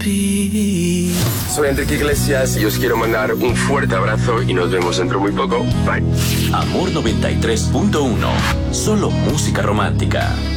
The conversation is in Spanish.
ti. Soy Enrique Iglesias y os quiero mandar un fuerte abrazo y nos vemos dentro muy poco. Bye. Amor 93.1. Solo música romántica.